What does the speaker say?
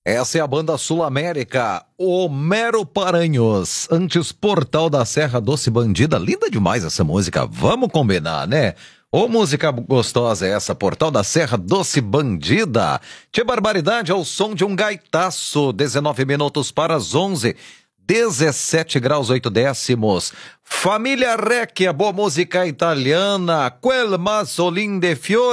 Essa é a banda Sul-América, Homero Paranhos, antes Portal da Serra Doce Bandida. Linda demais essa música, vamos combinar, né? Ô, música gostosa é essa, Portal da Serra Doce Bandida. Que barbaridade, ao som de um gaitaço, 19 minutos para as 11, 17 graus 8 décimos. Família Recchia, boa música italiana, Quel Mazzolin de Fiori.